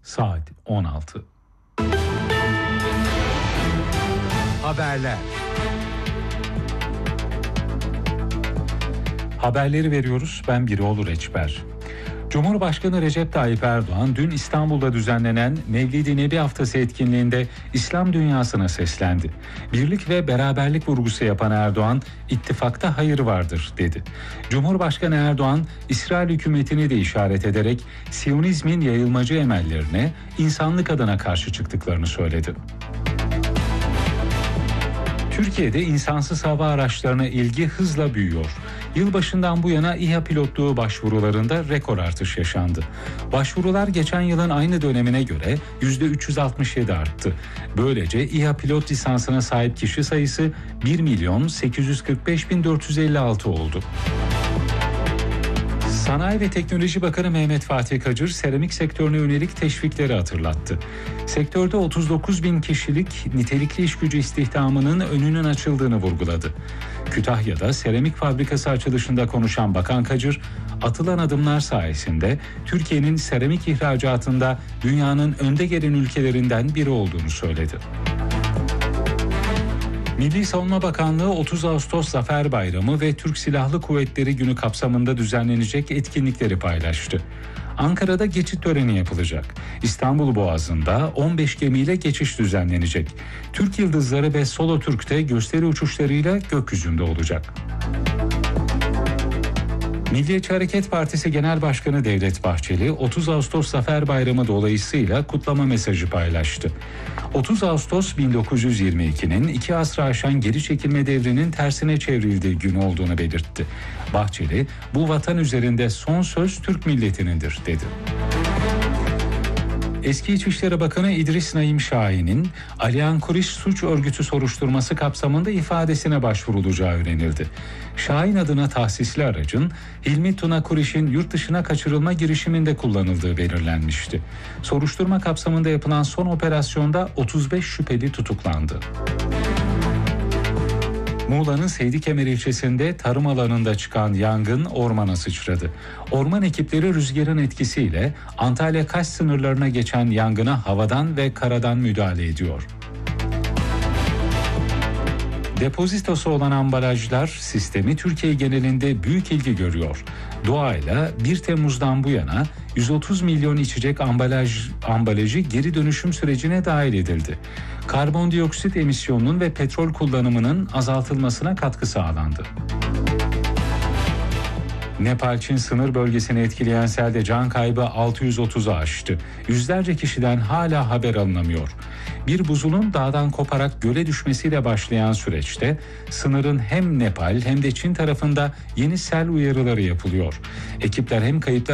Saat 16. Haberler. Haberleri veriyoruz. Ben Birol Reçber. Cumhurbaşkanı Recep Tayyip Erdoğan dün İstanbul'da düzenlenen Mevlid-i Nebi Haftası etkinliğinde İslam dünyasına seslendi. Birlik ve beraberlik vurgusu yapan Erdoğan, ittifakta hayır vardır dedi. Cumhurbaşkanı Erdoğan, İsrail hükümetini de işaret ederek Siyonizmin yayılmacı emellerine, insanlık adına karşı çıktıklarını söyledi. Türkiye'de insansız hava araçlarına ilgi hızla büyüyor. Yılbaşından bu yana İHA pilotluğu başvurularında rekor artış yaşandı. Başvurular geçen yılın aynı dönemine göre %367 arttı. Böylece İHA pilot lisansına sahip kişi sayısı 1.845.456 oldu. Sanayi ve Teknoloji Bakanı Mehmet Fatih Kacır, seramik sektörüne yönelik teşvikleri hatırlattı. Sektörde 39.000 kişilik nitelikli iş gücü istihdamının önünün açıldığını vurguladı. Kütahya'da seramik fabrikası açılışında konuşan Bakan Kacır, atılan adımlar sayesinde Türkiye'nin seramik ihracatında dünyanın önde gelen ülkelerinden biri olduğunu söyledi. Milli Savunma Bakanlığı 30 Ağustos Zafer Bayramı ve Türk Silahlı Kuvvetleri Günü kapsamında düzenlenecek etkinlikleri paylaştı. Ankara'da geçit töreni yapılacak. İstanbul Boğazı'nda 15 gemiyle geçiş düzenlenecek. Türk Yıldızları ve Solo Türk'te gösteri uçuşlarıyla gökyüzünde olacak. Milliyetçi Hareket Partisi Genel Başkanı Devlet Bahçeli, 30 Ağustos Zafer Bayramı dolayısıyla kutlama mesajı paylaştı. 30 Ağustos 1922'nin 2 asrı aşan geri çekilme devrinin tersine çevrildiği gün olduğunu belirtti. Bahçeli, bu vatan üzerinde son söz Türk milletinindir dedi. Eski İçişleri Bakanı İdris Naim Şahin'in Aliyan Kuriş suç örgütü soruşturması kapsamında ifadesine başvurulacağı öğrenildi. Şahin adına tahsisli aracın Hilmi Tuna Kuriş'in yurt dışına kaçırılma girişiminde kullanıldığı belirlenmişti. Soruşturma kapsamında yapılan son operasyonda 35 şüpheli tutuklandı. Muğla'nın Seydikemer ilçesinde tarım alanında çıkan yangın ormana sıçradı. Orman ekipleri rüzgarın etkisiyle Antalya-Kaş sınırlarına geçen yangına havadan ve karadan müdahale ediyor. Depozitosu olan ambalajlar sistemi Türkiye genelinde büyük ilgi görüyor. Doğayla 1 Temmuz'dan bu yana 130 milyon içecek ambalajı geri dönüşüm sürecine dahil edildi. Karbondioksit emisyonunun ve petrol kullanımının azaltılmasına katkı sağlandı. Nepal-Çin sınır bölgesini etkileyen selde can kaybı 630'u aştı. Yüzlerce kişiden hala haber alınamıyor. Bir buzulun dağdan koparak göle düşmesiyle başlayan süreçte sınırın hem Nepal hem de Çin tarafında yeni sel uyarıları yapılıyor. Ekipler hem kayıplar